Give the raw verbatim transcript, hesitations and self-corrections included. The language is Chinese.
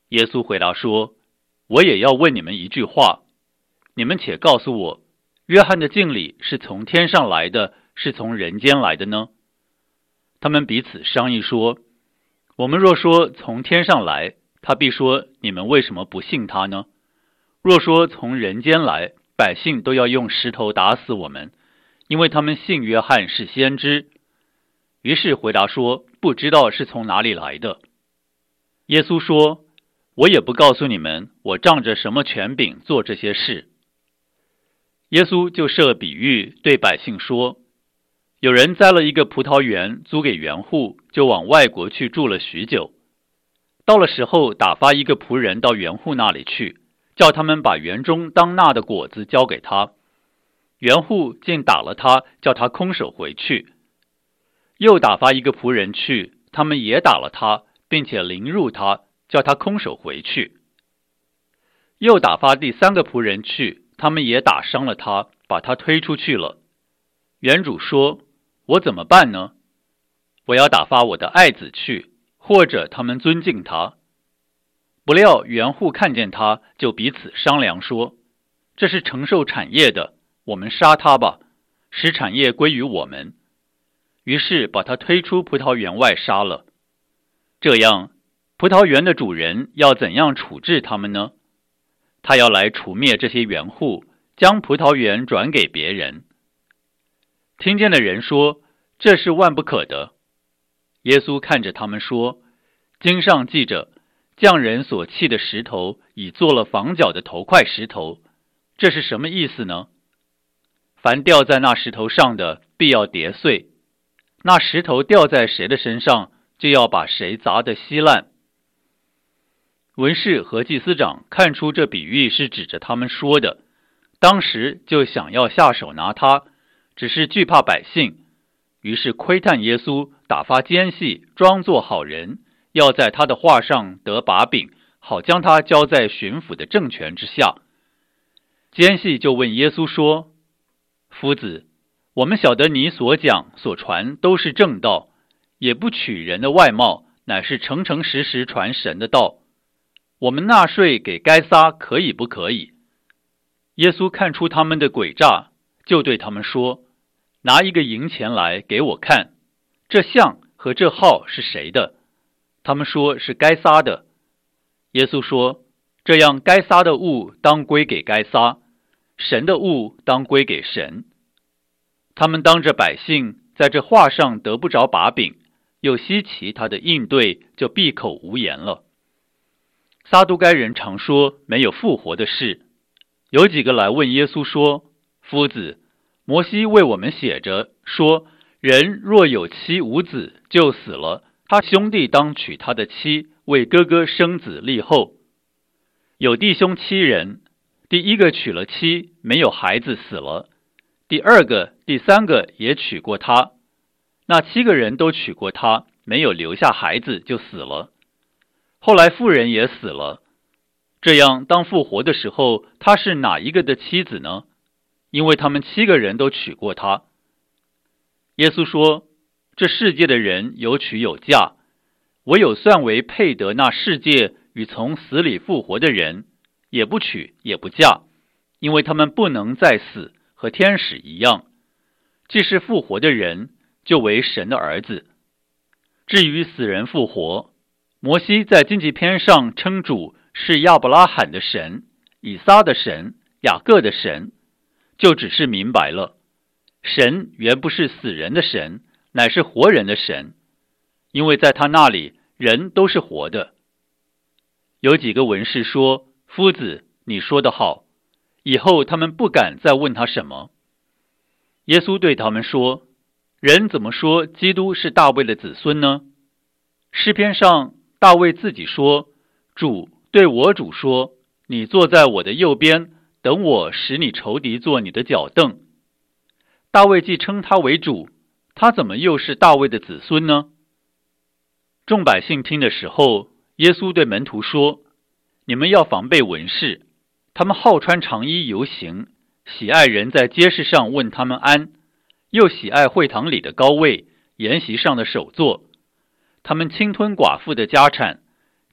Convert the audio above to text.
耶稣回答说，我也要问你们一句话，你们且告诉我，约翰的敬礼是从天上来的，是从人间来的呢？他们彼此商议说，我们若说从天上来，他必说，你们为什么不信他呢？若说从人间来，百姓都要用石头打死我们，因为他们信约翰是先知。于是回答说，不知道是从哪里来的。耶稣说，我也不告诉你们，我仗着什么权柄做这些事。耶稣就设比喻对百姓说，有人栽了一个葡萄园，租给园户，就往外国去住了许久。到了时候，打发一个仆人到园户那里去，叫他们把园中当纳的果子交给他。园户竟打了他，叫他空手回去。又打发一个仆人去，他们也打了他，并且凌辱他，叫他空手回去。又打发第三个仆人去，他们也打伤了他，把他推出去了。园主说，我怎么办呢？我要打发我的爱子去，或者他们尊敬他。不料园户看见他，就彼此商量说，这是承受产业的，我们杀他吧，使产业归于我们。于是把他推出葡萄园外杀了。这样，葡萄园的主人要怎样处置他们呢？他要来除灭这些园户，将葡萄园转给别人。听见的人说，这是万不可的。耶稣看着他们说，经上记着，匠人所砌的石头，已做了房角的头块石头，这是什么意思呢？凡掉在那石头上的，必要跌碎；那石头掉在谁的身上，就要把谁砸得稀烂。文士和祭司长看出这比喻是指着他们说的，当时就想要下手拿他，只是惧怕百姓，于是窥探耶稣，打发奸细，装作好人，要在他的话上得把柄，好将他交在巡抚的政权之下。奸细就问耶稣说，夫子，我们晓得你所讲所传都是正道，也不取人的外貌，乃是诚诚实实传神的道。我们纳税给该撒可以不可以？耶稣看出他们的诡诈，就对他们说，拿一个银钱来给我看，这像和这号是谁的？他们说是该撒的。耶稣说，这样该撒的物当归给该撒，神的物当归给神。他们当着百姓在这话上得不着把柄，又稀奇他的应对，就闭口无言了。撒都该人常说没有复活的事，有几个来问耶稣说，夫子，摩西为我们写着说，人若有妻无子就死了，他兄弟当娶他的妻，为哥哥生子立后。有弟兄七人，第一个娶了妻，没有孩子死了，第二个第三个也娶过他，那七个人都娶过他，没有留下孩子就死了。后来妇人也死了。这样当复活的时候，他是哪一个的妻子呢？因为他们七个人都娶过他。耶稣说，这世界的人有娶有嫁，唯有算为配得那世界与从死里复活的人，也不娶也不嫁，因为他们不能再死，和天使一样。既是复活的人，就为神的儿子。至于死人复活，摩西在荆棘篇上称主是亚伯拉罕的神，以撒的神，雅各的神，就只是明白了，神原不是死人的神，乃是活人的神，因为在他那里人都是活的。有几个文士说，夫子，你说得好，以后他们不敢再问他什么。耶稣对他们说，人怎么说基督是大卫的子孙呢？诗篇上大卫自己说，主对我主说，你坐在我的右边，等我使你仇敌做你的脚凳。大卫既称他为主，他怎么又是大卫的子孙呢？众百姓听的时候，耶稣对门徒说，你们要防备文士，他们好穿长衣游行，喜爱人在街市上问他们安，又喜爱会堂里的高位，筵席上的首座。他们侵吞寡妇的家产，